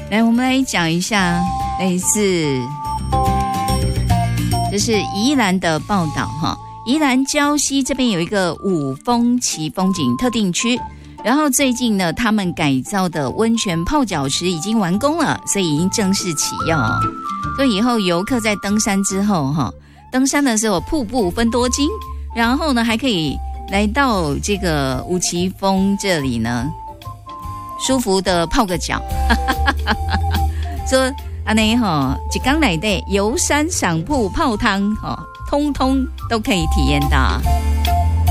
来，我们来讲一下类似，这是宜兰的报道哈。宜兰礁溪这边有一个五峰旗风景特定区，然后最近呢，他们改造的温泉泡脚池已经完工了，所以已经正式启用。所以以后游客在登山之后哈，登山的时候瀑布分多金，然后呢还可以来到这个五旗峰这里呢，舒服的泡个脚。说安内哈，一天内底游山赏瀑泡汤哈，通通都可以体验到。